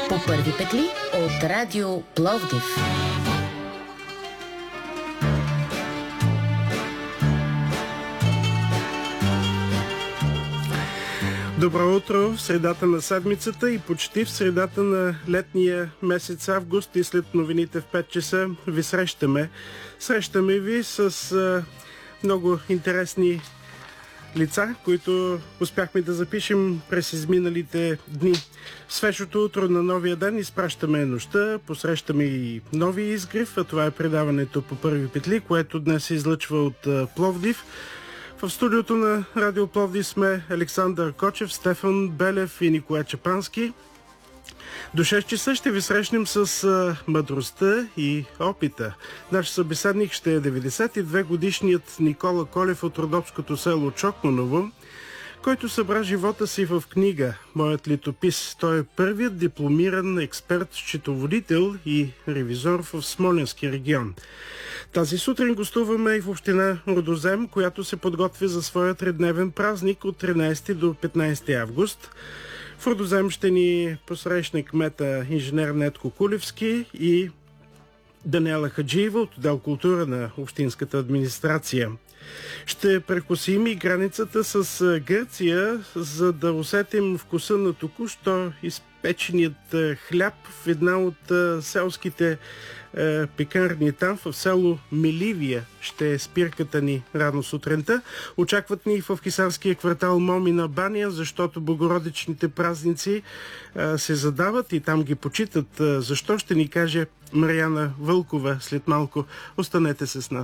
По първи петли от Радио Пловдив. Добро утро в средата на седмицата и почти в средата на летния месец август и след новините в 5 часа ви срещаме. Срещаме ви с много интересни лица, които успяхме да запишем през изминалите дни. В свежото утро на новия ден изпращаме нощта, посрещаме и нови изгрев, а това е предаването по първи петли, което днес се излъчва от Пловдив. В студиото на Радио Пловдив сме Александър Кочев, Стефан Белев и Николай Чапански. До 6 часа ще ви срещнем с мъдростта и опита. Наш събеседник ще е 92 годишният Никола Колев от родопското село Чокманово, който събра живота си в книга «Моят летопис». Той е първият дипломиран експерт-счетоводител и ревизор в Смолянски регион. Тази сутрин гостуваме и в община Рудозем, която се подготвя за своя тридневен празник от 13 до 15 август. В Рудозем ще ни посрещне кмета инженер Нетко Кулевски и Даниела Хаджиева от отдел култура на общинската администрация. Ще прекусим и границата с Гърция, за да усетим вкуса на току-що изпеченият хляб в една от селските пекарни там, в село Меливия. Ще е спирката ни рано сутринта. Очакват ни в хисарския квартал Момина баня, защото богородичните празници се задават и там ги почитат. Защо ще ни каже Марияна Вълкова след малко. Останете с нас.